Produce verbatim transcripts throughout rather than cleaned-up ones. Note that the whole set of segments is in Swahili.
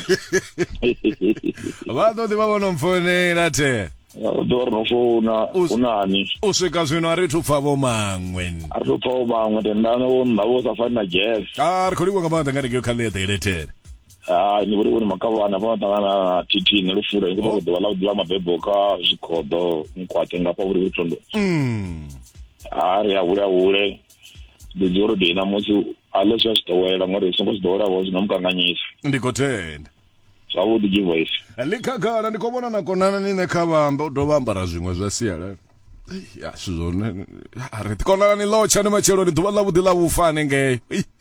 Vado di bavo non fonela te. Dorno fona unani. Usika zwino ari thufa vo mangwe. Ari thufa vo mangwe tendano nabo safana jazz. Ah, kholi kwa manda ngari ke khale tele tele. Ah, ni buri buri makavana va tangana titi ne lufura ngo do la do mabebo ka zikodo nkwate ngapa buri utondo. Mm. Ari ya ura ure. De joro de na mosi alo swa stowela ngore songo sdora wo zinomkanganyisa. Ndikotenda. Sawo di voice. Likagala ndikobona nakonana nine khavamba udovambara zvimwe zva siyala. Ya sizone ari tikonana ni locha ni machelo ni duva la vudi la vufane nge.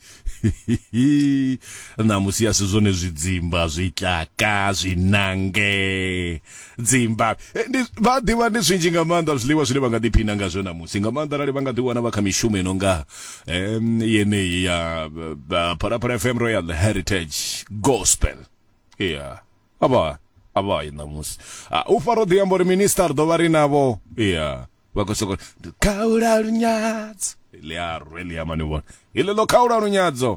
Namusi ya sizone zvidzimba zvitlaka zvinange dzimba ndi vadiva ndi zwinji nga maanḓa zwiḽiwa zwine vha nga ḓiphina ngazwo namusi nga maanḓa arali vha nga ḓiwana vha kha mishumo inonga um yeneyi ya Phalaphala F M Royal Heritage Gospel. Yeah. Aba aba namusi. Ah ufaro diambori minister do vari navo. Yeah. Vakosoko kaura lunyadzo. Ile a really amani bona. Ile lo kaura lunyadzo.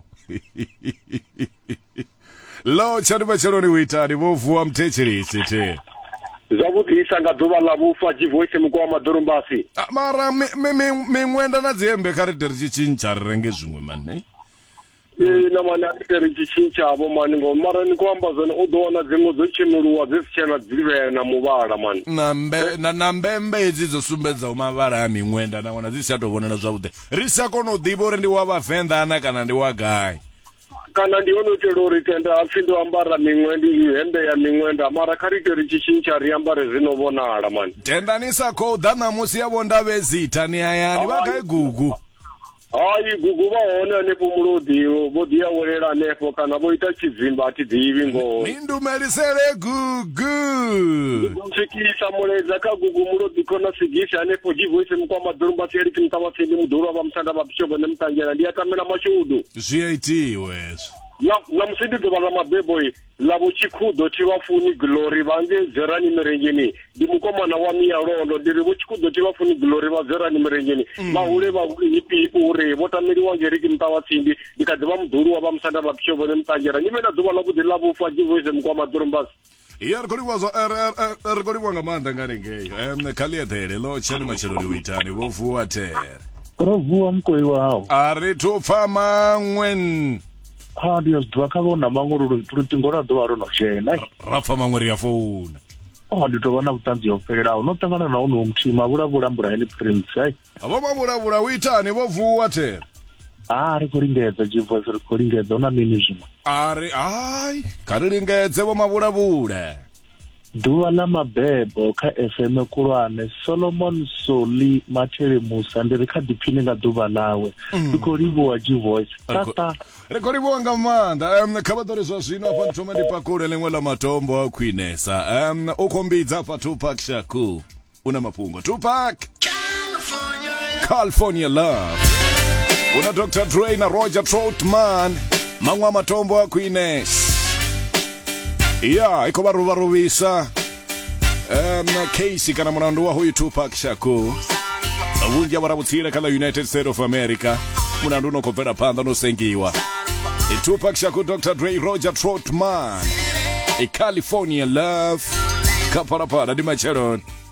Lo chani bacheloni witani vovuwa mtechirisi te. Zavuti isanga duva la vufa jivoise mukwa madurumbasi. Mara me me me ngwenda na dzembe kare derji chincha renge zvimwe man. Eh na mana tere chincha abo man ngo mara ni kwamba zona udona dzingo dzo chinuluwa dzisichena dzive na muvhala man. Nambe na nambembe idzidzo sumbedza umavhala ya mingwenda na wana dzisiato vonela zwavhuḓi. Risa kono ḓivha uri ndi wa Vhavenda ana kana ndi wa gai. Kana ndione telori tenda afindo ambara mingwendi hembe ya mingwenda mara karitori chichincha riambare zinovonala man. Tenda nisa ko dana musi yavo ndave zita ni ayani vakai gugu. Ai gugu vaona nepo mulodi vodia wolela nepo kana voita chizimba atidzivi ngo. Nindumerisere gugu. Sikisa muleza ka gugu mulodi kona sigisa nepo jivoise mukwa madurumba seri kimtama sendi muduru wa msanda babishobo ne mtanjera ndiya kamena mashudu. Zviyaitiwe. Na na msindi do bala mabebo labo chikudo chiwafuni glory vange zerani merengeni dimukoma na wami ya rondo diribo chikudo chiwafuni glory va zerani merengeni mahule va ipi ure votamiri wangeriki mtawatsindi dikadiva muduru wa bamsanda babishobo ne mtanjera nimena duva labo dilabo faji voice mukoma durumbas. Yar kori wazo er er er kori wanga manda ngari ngei em khali edele lo chani machelo liwitani wo vuwa ter ro vuwa mkoi wao ari tupfa mangwen. Ah, Dios, dwakavona mangororo rutingora dwaro no chena. Rafa mangori ya phone. Oh, nditobona kutanzi yopera. Unotangana na uno mchima bura bura mbura heli prince ai. Abo mabura bura witani vovuwa te. Ah, ari kuringedza jivoise ri kuringedza una mini zvimwe. Ari ai, kariringedze vo mabura bura. Duva la mabebo ka F M Kulwane Solomon Soli Machere Musa ndiri kha diphine nga duva lawe ikoribo wa jivoise tata rekoribo nga manda em khabadore zwa zwino apa ntoma ndi pakule lengwe la matombo a khwinesa em ukhombidza pa Tupac Shakur una mapungo Tupac California, California Love una Doctor Dre na Roger Troutman mangwa matombo a khwinesa. Yeah, iko baruva ruvisa um, Casey kana munandu wa huyu Tupac Shakur avunja varavutsira kala United States of America munandu no kopera panda no sengiwa e Tupac Shakur Doctor Dre Roger Troutman e California Love kaparapara di macheron.